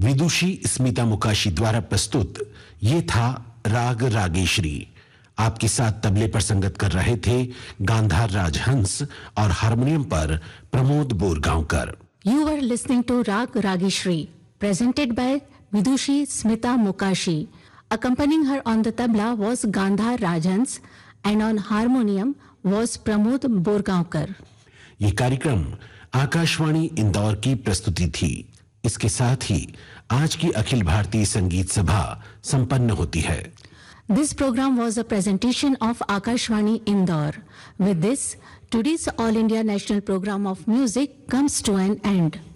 विदुषी स्मिता मुकाशी द्वारा प्रस्तुत ये था राग रागेश्वरी। आपके साथ तबले पर संगत कर रहे थे गांधार राजहंस और हारमोनियम पर Pramod Borgaonkar. You were listening to Rag Rageshri, presented by Vidushi Smita Mukashi. Accompanying her on the tabla was Gandhar Rajhans and on harmonium was Pramod Borgaonkar. ये कार्यक्रम आकाशवाणी इंदौर की प्रस्तुति थी। इसके साथ ही आज की अखिल भारतीय संगीत सभा संपन्न होती है। This program was a presentation of Akashvani Indore. With this, today's All India National Program of Music comes to an end.